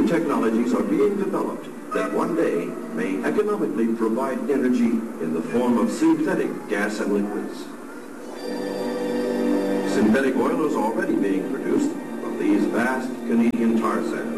new technologies are being developed that one day may economically provide energy in the form of synthetic gas and liquids. Synthetic oil is already being produced from these vast Canadian tar sands.